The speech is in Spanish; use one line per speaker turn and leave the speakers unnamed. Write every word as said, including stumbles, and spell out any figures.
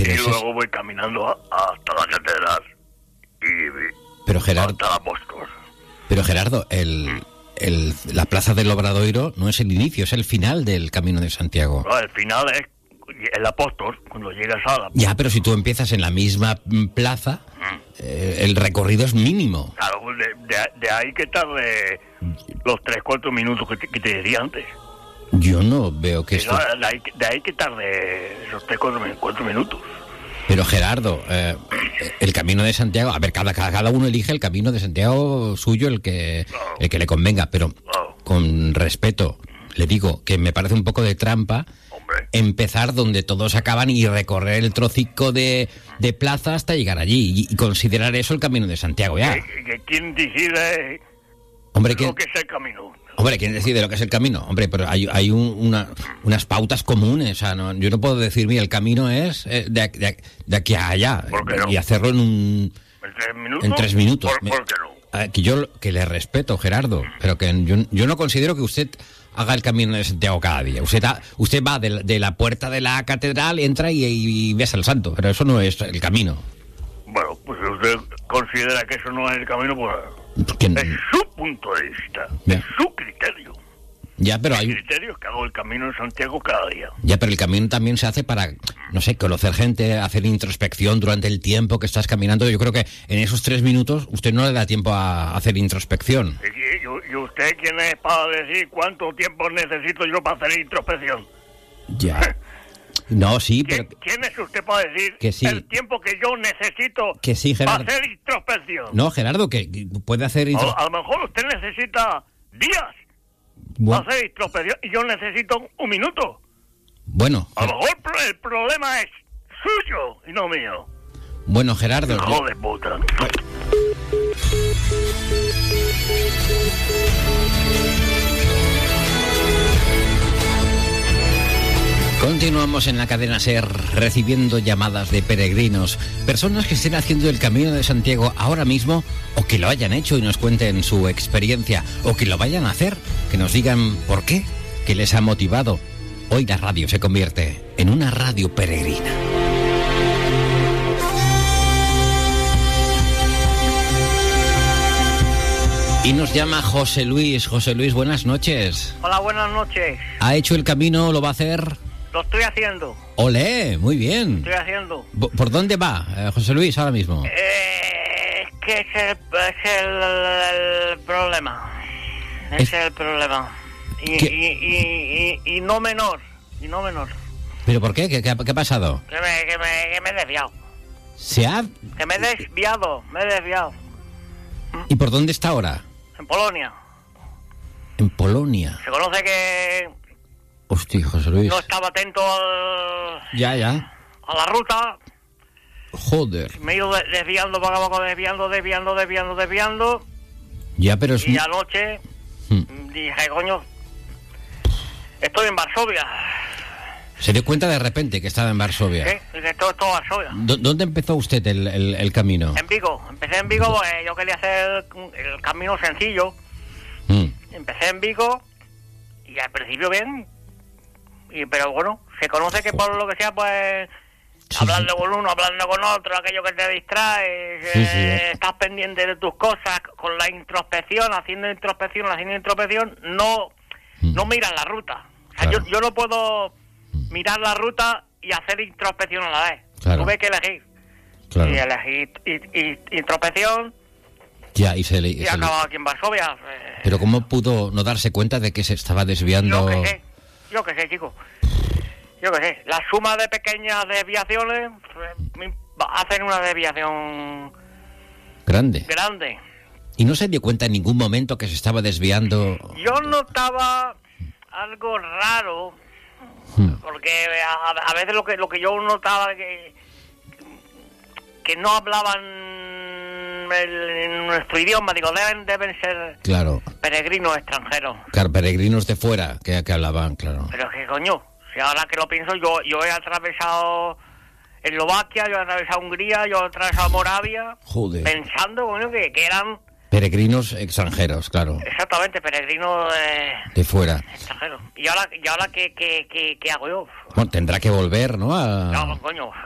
Pero
y
eso
luego
es...
voy caminando a- hasta la catedral y
Pero Gerardo,
hasta la Apóstol.
pero Gerardo, el, el, la plaza del Obradoiro no es el inicio, es el final del Camino de Santiago.
No, el final es el Apóstol, cuando llegas a la...
Ya, pero si tú empiezas en la misma mm, plaza, eh, el recorrido es mínimo.
Claro, de, de, de ahí que tarde los tres, cuatro minutos que te, que te decía antes.
Yo no veo que
Sí,
esto...
no, de, ahí, de ahí que tarde esos tres, cuatro, cuatro minutos.
Pero Gerardo, eh, el Camino de Santiago, a ver, cada, cada, cada uno elige el Camino de Santiago suyo, el que,
No.
el que le convenga, pero
No.
con respeto, le digo que me parece un poco de trampa
Hombre,
empezar donde todos acaban y recorrer el trocico de, de plaza hasta llegar allí y, y considerar eso el Camino de Santiago ya.
que, que ¿quién decide
Hombre, ¿quién,
lo que es el camino?
hombre, ¿quién decide lo que es el camino? Hombre, pero hay, hay un- una, unas pautas comunes. O sea, no, yo no puedo decir, mira, el camino es eh, de, de- de aquí a allá
¿Por qué no?
y hacerlo en un...
¿En tres minutos?
En tres minutos.
¿Por,
Me-
por qué no?
Ah, que yo que le respeto, Gerardo, pero que yo, yo no considero que usted haga el Camino de Santiago cada día. Usted, ha- usted va de, la- de la puerta de la catedral, entra y, y besa al santo, pero eso no es el camino.
Bueno, pues si usted considera que eso no es el camino, pues
Porque-
es su punto de vista,
Ya.
es su criterio.
ya, pero
El
hay,
criterio es que hago el camino de Santiago cada día.
ya, pero el camino también se hace para, no sé, conocer gente, hacer introspección durante el tiempo que estás caminando. Yo creo que en esos tres minutos usted no le da tiempo a hacer introspección.
¿Y, y- y usted quién es para decir cuánto tiempo necesito yo para hacer introspección?
Ya. No, sí, pero...
¿Quién, quién es usted para decir
Que sí.
el tiempo que yo necesito
Que sí,
para
Gerardo.
hacer introspección?
No, Gerardo, que que puede hacer
A,
introspección.
a lo mejor usted necesita días
Bueno,
para hacer introspección y yo necesito un minuto.
bueno,
A lo mejor pro- el problema es suyo y no mío.
bueno, Gerardo.
Hijo de puta.
Continuamos en la cadena SER recibiendo llamadas de peregrinos, personas que estén haciendo el Camino de Santiago ahora mismo o que lo hayan hecho y nos cuenten su experiencia o que lo vayan a hacer, que nos digan por qué, qué les ha motivado. Hoy la radio se convierte en una radio peregrina. Y nos llama José Luis. José Luis, buenas noches.
Hola, buenas noches.
¿Ha hecho el camino? ¿Lo va a hacer?
Lo estoy haciendo,
¡Olé! Muy bien.
estoy haciendo.
¿Por por dónde va, eh, José Luis, ahora mismo?
Eh, es que es el, es el, el problema. Ese
Es-
es el problema. Y,
¿Qué?
y, y, y, y no menor, y no menor.
¿Pero por qué? ¿Qué, qué ha, qué ha pasado?
Que me, que, me, que me he desviado.
¿Se ha...?
Que me he desviado, me he desviado.
¿Y por dónde está ahora?
En Polonia.
En Polonia.
Se conoce que
Hostia, José Luis.
no estaba atento al,
Ya, ya.
a la ruta.
Joder.
Me he ido de- desviando poco a poco, desviando, desviando, desviando, desviando.
Ya, pero es...
Y anoche
Hmm.
dije, coño, estoy en Varsovia.
Se dio cuenta de repente que estaba en Varsovia.
¿Sí? Dije, esto es todo Varsovia.
¿Dó- ¿Dónde empezó usted el, el- el camino?
En Vigo. Empecé en Vigo porque yo quería hacer el, el camino sencillo.
Mm.
Empecé en Vigo y al principio bien. Y, pero bueno, se conoce que por lo que sea, pues...
Sí,
hablando
sí.
con uno, hablando con otro, aquello que te distrae,
Sí,
eh,
sí, eh.
estás pendiente de tus cosas, con la introspección, haciendo introspección, haciendo introspección, no,
Mm.
no miras la ruta. O sea,
Claro.
yo, yo no puedo mirar la ruta y hacer introspección a la vez.
Claro.
Tuve que elegir.
Claro.
Y elegí y, y- introspección
Ya, y se le...
y
se
he
le-
acabado aquí en Varsovia. Eh,
Pero ¿cómo pudo no darse cuenta de que se estaba desviando?
Yo que sé, yo que sé, chico. Yo que sé. La suma de pequeñas desviaciones eh, me- hacen una desviación
Grande.
grande.
¿Y no se dio cuenta en ningún momento que se estaba desviando?
Yo notaba algo raro,
Hmm.
porque a, a veces lo que lo que yo notaba que que no hablaban el- en nuestro idioma, digo, deben deben ser
Claro.
peregrinos extranjeros.
Claro, peregrinos de fuera que, que hablaban, claro.
Pero que coño, si ahora que lo pienso, yo yo he atravesado Eslovaquia, yo he atravesado Hungría, yo he atravesado Moravia,
Joder.
pensando, coño, que, que eran
Peregrinos extranjeros, claro.
exactamente peregrinos eh,
De fuera.
extranjeros. Y ahora, y ahora ¿qué, qué, qué, qué hago yo?
Bueno, tendrá que volver, ¿no? A...
No, coño,